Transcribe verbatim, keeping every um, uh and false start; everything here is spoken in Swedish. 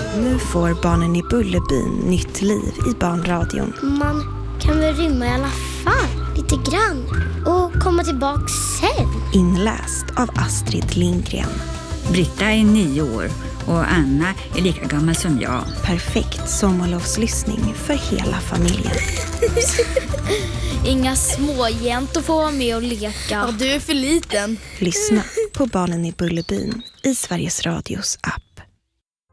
Nu får Barnen i Bullerbyn nytt liv i barnradion. Man kan väl rymma i alla fall, lite grann. Och komma tillbaka sen. Inläst av Astrid Lindgren. Britta är nio år och Anna är lika gammal som jag. Perfekt sommarlovslyssning för hela familjen. Inga småjäntor får vara med och leka. Ja, du är för liten. Lyssna på Barnen i Bullerbyn i Sveriges Radios app.